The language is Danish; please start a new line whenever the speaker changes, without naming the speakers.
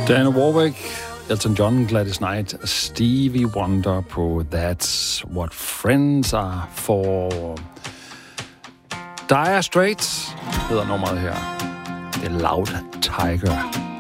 Diana Warwick, Elton John, Gladys Knight og Stevie Wonder på That's What Friends Are For. Dire Straits hedder nummeret her. Det er Loud Tiger.